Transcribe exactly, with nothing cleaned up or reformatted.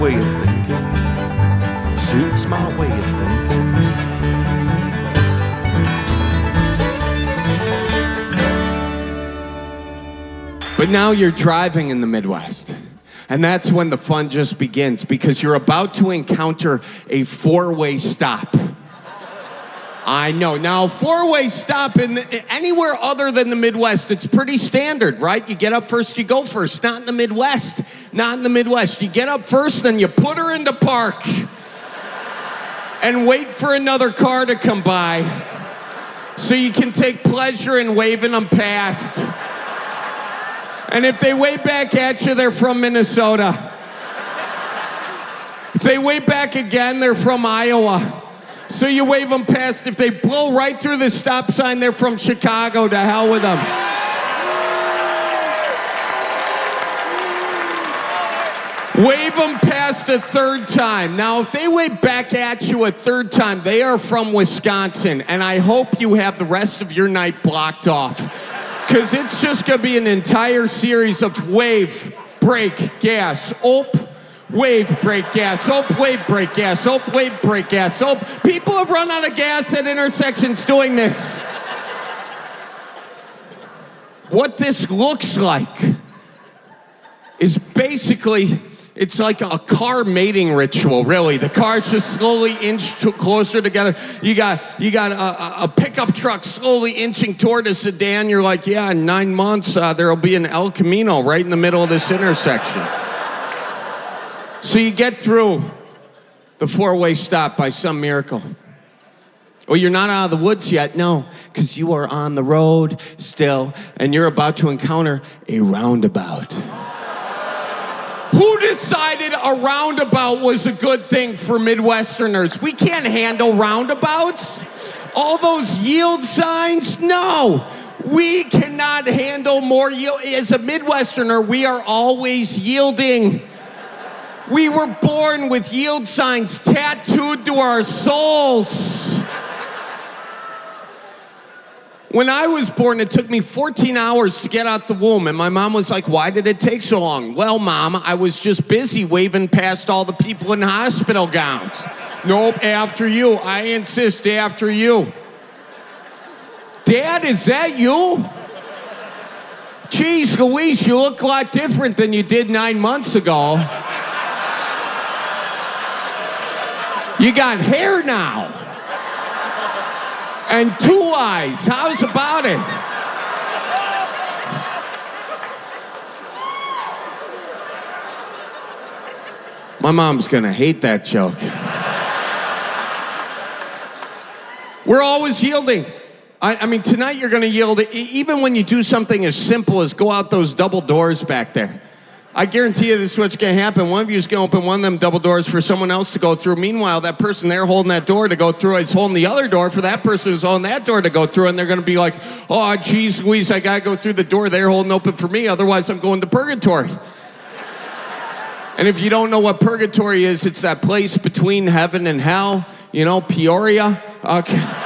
way of thinking, suits my way of thinking. But now you're driving in the Midwest, and that's when the fun just begins, because you're about to encounter a four-way stop. I know. Now, four-way stop in the, anywhere other than the Midwest, it's pretty standard, right? You get up first, you go first. Not in the Midwest. Not in the Midwest. You get up first, then you put her into park and wait for another car to come by so you can take pleasure in waving them past. And if they wave back at you, they're from Minnesota. If they wave back again, they're from Iowa. So you wave them past. If they blow right through the stop sign, they're from Chicago. To hell with them. Wave them past a third time. Now, if they wave back at you a third time, they are from Wisconsin. And I hope you have the rest of your night blocked off. Because it's just going to be an entire series of wave, brake, gas, oop, wave, brake, gas, oop, wave, brake, gas, oop, wave, brake, gas, oop. People have run out of gas at intersections doing this. What this looks like is basically, it's like a car mating ritual, really. The cars just slowly inch to closer together. You got you got a, a pickup truck slowly inching toward a sedan. You're like, yeah, in nine months, uh, there'll be an El Camino right in the middle of this intersection. So you get through the four-way stop by some miracle. Well, you're not out of the woods yet, no, because you are on the road still, and you're about to encounter a roundabout. Who decided a roundabout was a good thing for Midwesterners? We can't handle roundabouts. All those yield signs, no. We cannot handle more yield. As a Midwesterner, we are always yielding. We were born with yield signs tattooed to our souls. When I was born, it took me fourteen hours to get out the womb, and my mom was like, why did it take so long? Well, Mom, I was just busy waving past all the people in hospital gowns. Nope, after you. I insist, after you. Dad, is that you? Jeez Louise, you look a lot different than you did nine months ago. You got hair now. And two eyes. How's about it? My mom's gonna hate that joke. We're always yielding. I, I mean, tonight you're gonna yield, even when you do something as simple as go out those double doors back there. I guarantee you this is what's going to happen. One of you is going to open one of them double doors for someone else to go through. Meanwhile, that person there holding that door to go through is holding the other door for that person who's holding that door to go through. And they're going to be like, oh, geez, Louise, I got to go through the door they're holding open for me. Otherwise, I'm going to purgatory. And if you don't know what purgatory is, it's that place between heaven and hell. You know, Peoria. Okay.